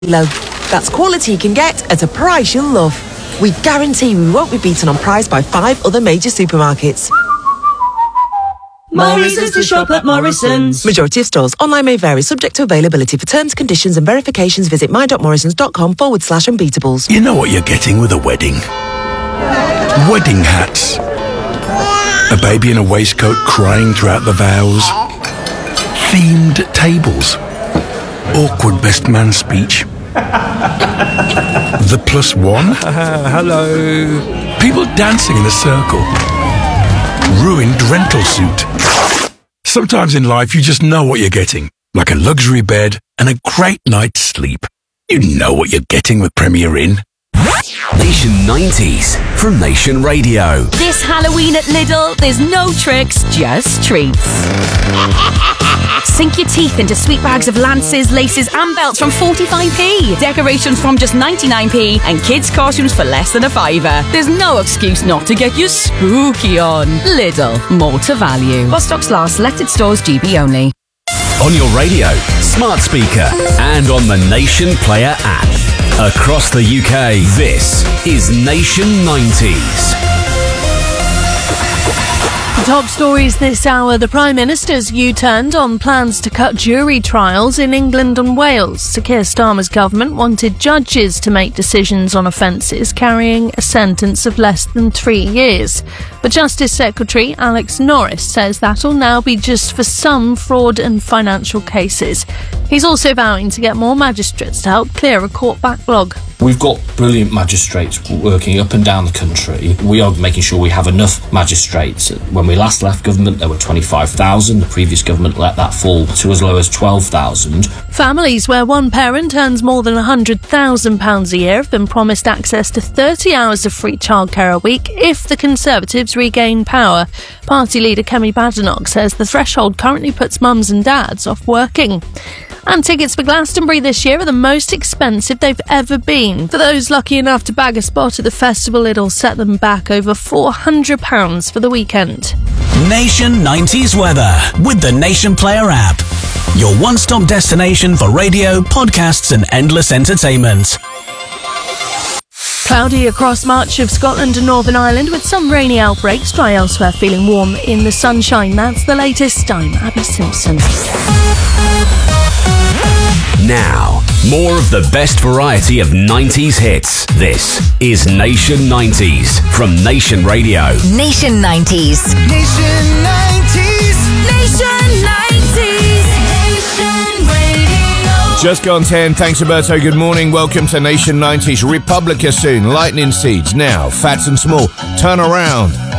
low. That's quality you can get at a price you'll love. We guarantee we won't be beaten on price by 5 other major supermarkets. More reasons to shop at Morrisons. Majority of stores. Online may vary, subject to availability. For terms, conditions and verifications, visit my.morrisons.com/unbeatables. You know what you're getting with a wedding. Wedding hats. A baby in a waistcoat crying throughout the vows. Themed tables. Awkward best man speech. The +1. Hello. People dancing in a circle. Ruined rental suit. Sometimes in life you just know what you're getting. Like a luxury bed and a great night's sleep. You know what you're getting with Premier Inn. Nation 90s from Nation Radio. This Halloween at Lidl, there's no tricks, just treats. Sink your teeth into sweet bags of lances, laces and belts from 45p. Decorations from just 99p and kids' costumes for less than a £5. There's no excuse not to get your spooky on. Lidl, more to value. While stocks last, selected stores GB only. On your radio, smart speaker and on the Nation Player app. Across the UK, this is Nation 90s. Top stories this hour. The Prime Minister's U-turned on plans to cut jury trials in England and Wales. Sir Keir Starmer's government wanted judges to make decisions on offences carrying a sentence of less than 3 years. But Justice Secretary Alex Norris says that'll now be just for some fraud and financial cases. He's also vowing to get more magistrates to help clear a court backlog. We've got brilliant magistrates working up and down the country. We are making sure we have enough magistrates. When we last left government, there were 25,000. The previous government let that fall to as low as 12,000. Families where one parent earns more than £100,000 a year have been promised access to 30 hours of free childcare a week if the Conservatives regain power. Party leader Kemi Badenoch says the threshold currently puts mums and dads off working. And tickets for Glastonbury this year are the most expensive they've ever been. For those lucky enough to bag a spot at the festival, it'll set them back over £400 for the weekend. Nation 90s weather with the Nation Player app. Your one-stop destination for radio, podcasts and endless entertainment. Cloudy across much of Scotland and Northern Ireland with some rainy outbreaks. Dry elsewhere, feeling warm in the sunshine. That's the latest. I'm Abby Simpson. Now, more of the best variety of 90s hits. This is Nation 90s from Nation Radio. Nation 90s. Nation 90s. Nation 90s. Nation Radio. Just gone 10. Thanks, Roberto. Good morning. Welcome to Nation 90s. Republica soon. Lightning Seeds now. Fats and Small. Turn around.